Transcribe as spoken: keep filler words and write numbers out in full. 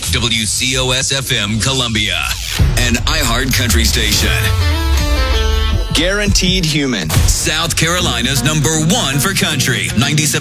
W C O S F M Columbia, an iHeart country station. Guaranteed Human. South Carolina's number one for country. ninety-seven